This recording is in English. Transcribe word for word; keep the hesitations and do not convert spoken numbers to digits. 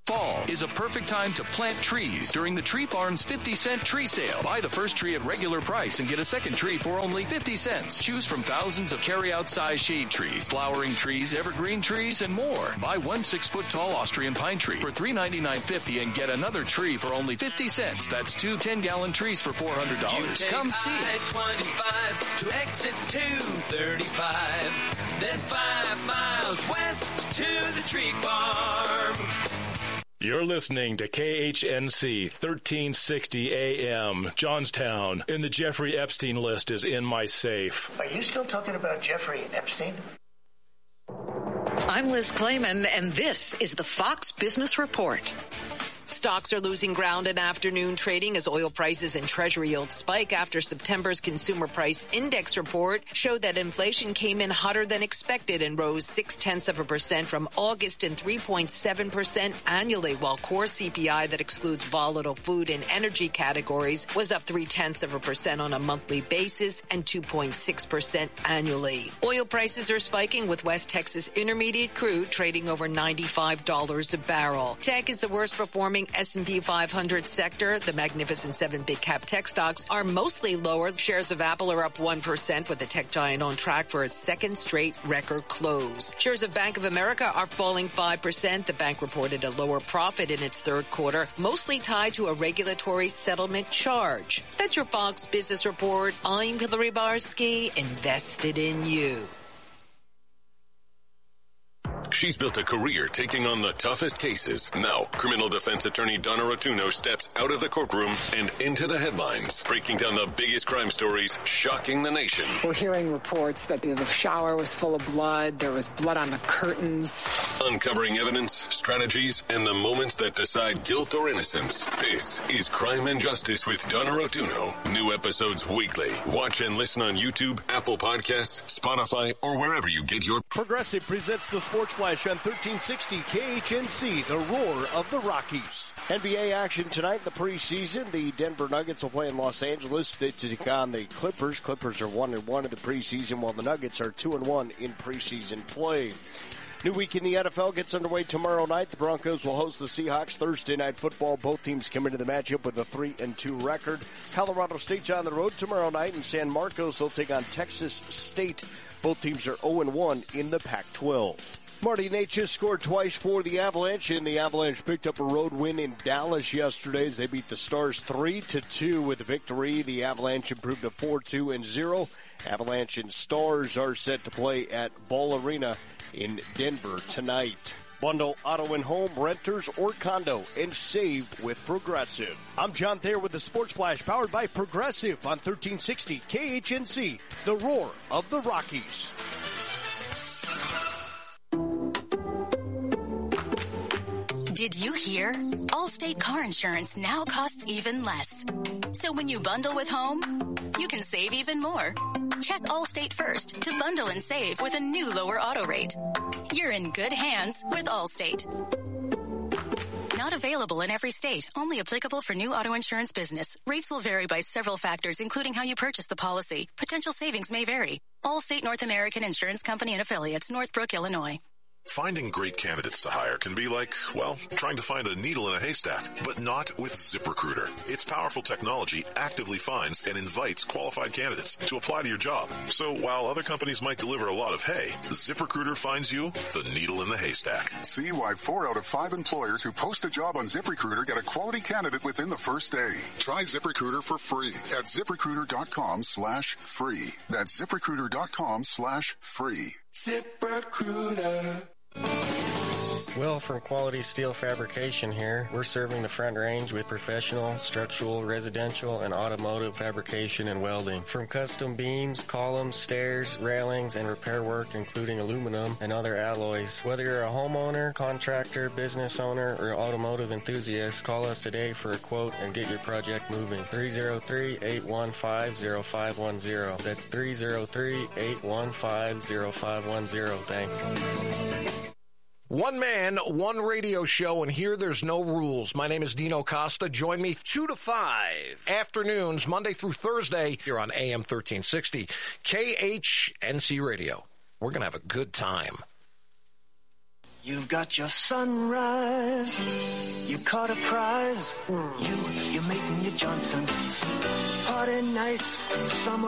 Fall is a perfect time to plant trees during the Tree Farm's fifty cent tree sale. Buy the first tree at regular price and get a second tree for only fifty cents. Choose from thousands of carry-out size shade trees, flowering trees, evergreen trees, and more. Buy one six-foot-tall Austrian pine tree for three ninety-nine fifty and get another tree for only fifty cents. That's two ten-gallon trees for four hundred dollars. Come see it. twenty-five to exit two thirty-five, then five miles west to the Tree Farm. You're listening to K H N C thirteen sixty A M, Johnstown. And the Jeffrey Epstein list is in my safe. Are you still talking about Jeffrey Epstein? I'm Liz Clayman, and this is the Fox Business Report. Stocks are losing ground in afternoon trading as oil prices and Treasury yields spike after September's Consumer Price Index report showed that inflation came in hotter than expected and rose six-tenths of a percent from August and three point seven percent annually, while core C P I that excludes volatile food and energy categories was up three-tenths of a percent on a monthly basis and two point six percent annually. Oil prices are spiking with West Texas Intermediate crude trading over ninety-five dollars a barrel. Tech is the worst performing S and P five hundred sector. The Magnificent Seven big cap tech stocks are mostly lower. Shares of Apple are up one percent with the tech giant on track for its second straight record close. Shares of Bank of America are falling five percent. The bank reported a lower profit in its third quarter, mostly tied to a regulatory settlement charge. That's your Fox Business Report. I'm Hillary Barsky, invested in you. She's built a career taking on the toughest cases. Now, criminal defense attorney Donna Rotuno steps out of the courtroom and into the headlines, breaking down the biggest crime stories, shocking the nation. We're hearing reports that the shower was full of blood, there was blood on the curtains. Uncovering evidence, strategies, and the moments that decide guilt or innocence. This is Crime and Justice with Donna Rotuno. New episodes weekly. Watch and listen on YouTube, Apple Podcasts, Spotify, or wherever you get your... Progressive presents the Sports Flash on thirteen sixty K H N C, the roar of the Rockies. N B A action tonight in the preseason. The Denver Nuggets will play in Los Angeles to take on the Clippers. Clippers are one and one in the preseason, while the Nuggets are two and one in preseason play. New week in the N F L gets underway tomorrow night. The Broncos will host the Seahawks. Thursday night football. Both teams come into the matchup with a three and two record. Colorado State's on the road tomorrow night in San Marcos. They'll take on Texas State. Both teams are oh and one in the Pac twelve. Marty Necas scored twice for the Avalanche, and the Avalanche picked up a road win in Dallas yesterday as they beat the Stars three to two with the victory. The Avalanche improved to four two and zero. Avalanche and Stars are set to play at Ball Arena in Denver tonight. Bundle auto and home, renters, or condo, and save with Progressive. I'm John Thayer with the Sports Flash, powered by Progressive on thirteen sixty K H N C, the roar of the Rockies. Did you hear? Allstate car insurance now costs even less. So when you bundle with home, you can save even more. Check Allstate first to bundle and save with a new lower auto rate. You're in good hands with Allstate. Not available in every state. Only applicable for new auto insurance business. Rates will vary by several factors, including how you purchase the policy. Potential savings may vary. Allstate North American Insurance Company and Affiliates, Northbrook, Illinois. Finding great candidates to hire can be like, well, trying to find a needle in a haystack, but not with ZipRecruiter. Its powerful technology actively finds and invites qualified candidates to apply to your job. So while other companies might deliver a lot of hay, ZipRecruiter finds you the needle in the haystack. See why four out of five employers who post a job on ZipRecruiter get a quality candidate within the first day. Try ZipRecruiter for free at ZipRecruiter.com slash free. That's ZipRecruiter.com slash free. ZipRecruiter. Will from Quality Steel Fabrication here. We're serving the Front Range with professional, structural, residential, and automotive fabrication and welding. From custom beams, columns, stairs, railings, and repair work, including aluminum and other alloys. Whether you're a homeowner, contractor, business owner, or automotive enthusiast, call us today for a quote and get your project moving. three oh three, eight one five, oh five one oh. That's three oh three, eight one five, oh five one oh. Thanks. One man, one radio show, and here there's no rules. My name is Dino Costa. Join me two to five afternoons, Monday through Thursday, here on A M thirteen sixty, K H N C Radio. We're going to have a good time. You've got your sunrise You caught a prize. You, you making your Johnson. Party nights, summer.